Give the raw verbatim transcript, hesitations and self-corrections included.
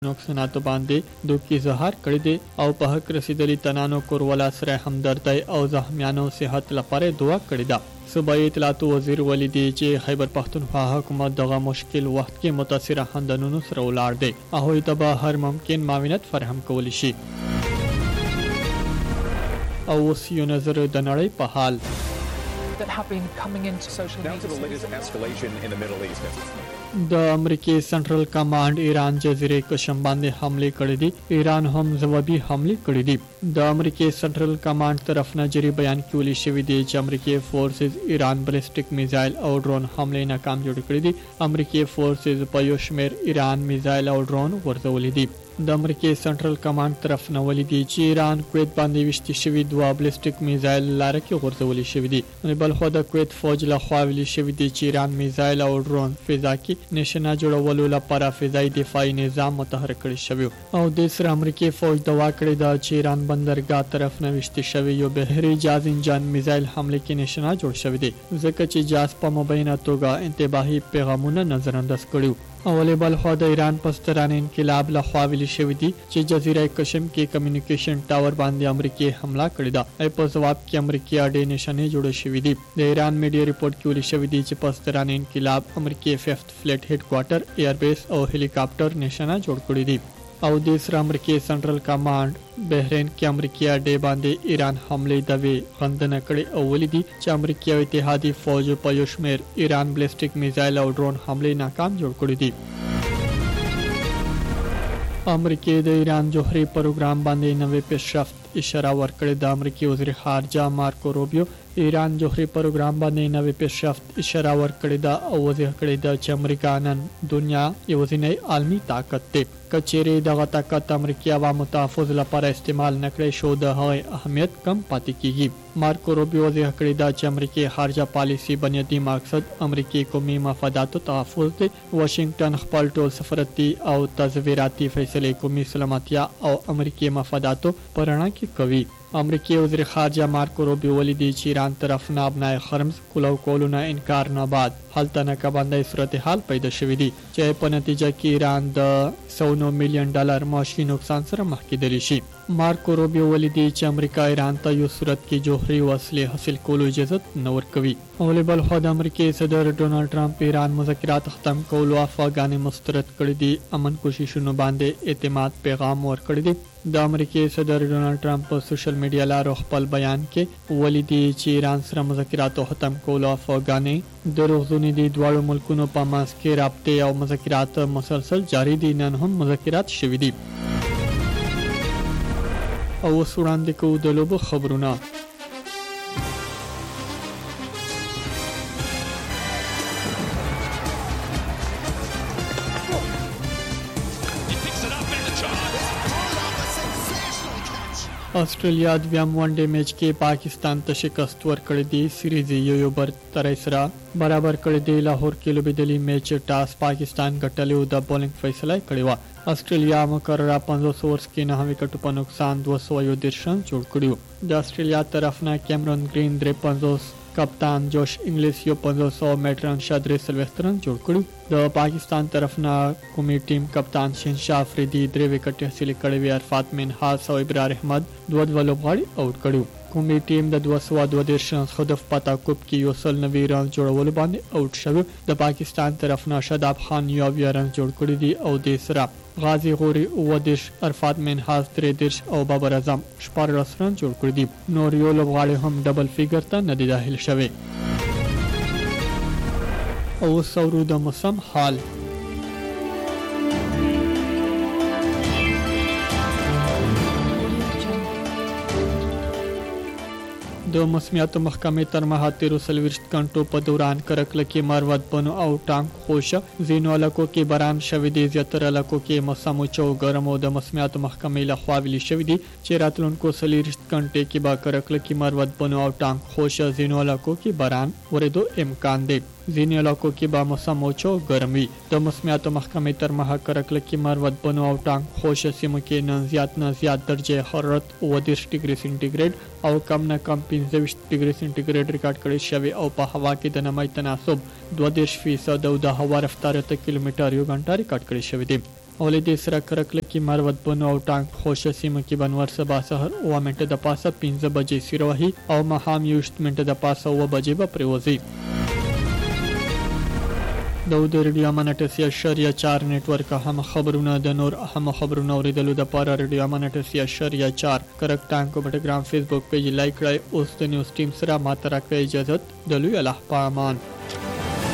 نقصاناتو باندې دوکي اظهار کړی دی او په حق رسیدلی تنانو کوروالا سره همدردی او زخمیانو صحت لپاره دعا کړې ده. صوبایي اطلاعاتو وزیر ویلي دی چې خیبر پښتونخوا حکومت دغه مشکل وخت کې متاثره خاندانونو سره ولاړ دی. هغوی ته به هر ممکن معاونت فراهم کولی شي. او اوس یو نظر د نړۍ په حال. That have been coming into social Now to the latest media. escalation in the Middle East. د امریکای سنټرل کمانډ ایران جزیرې کشم باندې حمله کړې دي. ایران هم ځوابي حمله کړې دي. د امریکای سنټرل کمانډ طرف نه جری بیان کې ویل شوی دی چې امریکای فورسز ایران بلسټیک میزایل او ډرون حمله ناکام جوړ کړې دي. امریکای فورسز په یو شمېر ایران میزایل او ډرون ورزولې دي. د امریکای سنټرل کمانډ طرف نه ویل دي چې ایران کویت باندې وشتي شوی دوه بلسټیک میزایل لاره کې غورځولې شوی دي. بل خو د کویت فوج له خوا ویل شوی دی چې ایران میزایل او ډرون فضا کې نشانه جوړولو لپاره فضایي دفاعي نظام متحرک کړی شوی او د سر امریکای فوج دوا کړی دا چې ایران بندرګاه طرف نه وشتي شوی یو بحري جاز انجن میزایل حمله کې نشانه جوړ شوی دی ځکه چې جاز په مبینه توګه انتباهي پیغامونه نظر انداز کړیو. اولې بل خو د ایران پستران انقلاب له خوا ویل شوی دی چې جزیره کشم کې کمیونیکیشن ټاور باندې امریکای حمله کړې ده. په جواب کې امریکای اډې نشانه جوړ شوې دي. د ایران میډیا ریپورت کې ویل شوی دی چې پستران انقلاب امریکای ففت فلیټ هډ کوارټر ایر بیس او هلیکاپټر نشانه جوړ کړی دي. او د سر امریکای سنټرل کمانډ بحرین کې امریکای اډې باندې ایران حمله دوي غندنه کړې او ولې دي چې امریکای او اتحادي فوج په یو شمېر ایران بلسټیک میزایل او ډرون حمله ناکام جوړ کړی دي. امریکای د ایران جوهري پروګرام باندې نوې پیشرفت اشاره ورکړې. د امریکای وزیر خارجه مارکو روبیو ایران جوهري پروګرام باندې نوې پیشرفت اشاره ورکړې ده او واضح کړې ده چې امریکا نن دنیا یوازینی عالمي طاقت دی. کچېرې دغه طاقت امریکا عوامو تحفظ لپاره استعمال نکړی شو د هغې اهمیت کم پاتې کیږي. مارکو روبیو واضح کړې ده چې امریکای خارجه پالیسي بنیادي مقصد امریکای قومي مفاداتو تحفظ دی. واشنگټن خپل ټول سفارتي او تظاهراتي فیصلې قومي سلامتیا او امریکای مفاداتو په رڼا کې کوي. امریکای وزیر خارجه مارکو روبیو ویلي دی چې ایران طرف نه ابنای خرمز کولو کولو نه انکار نه بعد هلته ناکبندۍ صورتحال پیدا شوی دی چې په نتیجه کې ایران د سو نو میلیون ډالر معاشي نقصان سره مخ کېدلی شي. مارکو روبیو ویلي دی چې امریکا ایران ته یو صورت کې جوهري وسلې حاصل کولو اجازه نه ورکوي. اولې بل خو د امریکای صدر ډونالډ ټرمپ ایران مذاکرات ختم کولو افغانې مسترد کړي دي. امن کوششونو باندې اعتماد پیغام ورکړی دی. د امریکای صدر ډونالډ ټرمپ په سوشل میډیا لارو خپل بیان کې ویلي دی چې ایران سره مذاکرات ختم کولو افغانې دروغجنې دي. دواړو ملکونو په منځ کې رابطې او مذاکرات مسلسل جاری دي. نن هم مذاکرات شوي دي. او اوس وړاندې کوو د لوبو خبرونه. استرالیا دویم ون ډے میچ کې پاکستان ته شکست ورکړې دي. سیریز یو یو بر تر سره برابر کړې دي. لاهور کې لوبېدلی میچ ټاس پاکستان ګټلی او د بولینګ فیصله کړې وه. استرالیا مقرره پنځوس اوورز کې نهه وکټو په نقصان دوه سوه یو دېرش رن جوړ کړي. د استرالیا طرف نه کیمرون گرین درې پنځوس، کپتان جوش انګلیس یو پنځوس او میټرن شاه درې څلوېښت رن جوړ کړي. د پاکستان طرف نه قومي ټیم کپتان شهنشاه افریدي درې وکټې حاصل کړې وي. عرفات منهاس او ابرار احمد دوه دوه لوبغاړي اوټ کړي. قومي ټیم د دوه سوه دوه دېرش رن هدف په تعقیب کې یو سل نوي رن جوړولو باندې اوټ شوی. د پاکستان طرف نه شاداب خان یو اویا رن جوړ کړي دي او د سره غازی غوري اووه دېرش، عرفات منهاس درې دېرش او بابر اعظم شپاړلس رن جوړ کړي دي. نور یو لوبغاړي هم ډبل فیګر ته نه دي داخل شوي. او سورو د موسم حال. د موسمیاتو محکمې تر مهال تیرو څلوېښت غنټو په دوران کرکله کې مروت بنو او ټانک خوشه ځینو علاقو کې باران شوی دی. زیاتره علاقو کې موسم وچ او ګرم او د موسمیاتو محکمې لخوا ویلي شوي دي چې راتلونکو څلوېښت غنټې کې به کرکله کې مروت بنو او ټانک خوشه ځینو علاقو کې باران ورېدو امکان دی. ځینې علاقو کې به موسم وچ او ګرم وي. د موسمیاتو محکمې تر مهال کرکله کې مروت بنو او ټانک خوشه سیمو کې نن زیات نه زیات درجه حرارت اووه دېرش ډګري سینټیګریډ او کم نه کم پنځه ویشت ډګري سینټیګریډ ریکارډ کړی شوی او په هوا کې د نمی تناسب دوه دېرش فیصد او د هوا رفتار اته کیلومتر یو غنټه ریکارډ کړی شوی دی. ولې دې سره کرکله کې مروت بنو او ټانک خوشه سیمه کې بنور سبا سحر اوه منټه د پاسه پنځه بجې سیروهي او مهام یوشت منټه د پاسه اوه بجې به پریوزي. د ریډیو امانت سی اشاریه چار نیټورک هم خبرونه د نور اهم خبرونه اوریدلو د پاره ریډیو امانت سی اشاریه چار کرک ټانک په ټلګرام فیسبوک پیج لایک کړئ. اوس د نیوز ټیم سره ماته راکړئ اجازه. د لوی الله پامان.